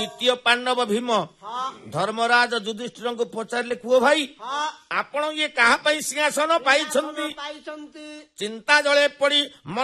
ଦ୍ୱିତୀୟ ପାଣ୍ଡବ ଭୀମ ଧର୍ମରାଜ ଯୁଧିଷ୍ଠିରଙ୍କୁ ପଚାରିଲେ, କୁହ ଭାଇ, ଆପଣ ଇଏ କାହା ପାଇଁ ସିଂହାସନ ପାଇଛନ୍ତି? ଚିନ୍ତା ଜଳେ ପଡି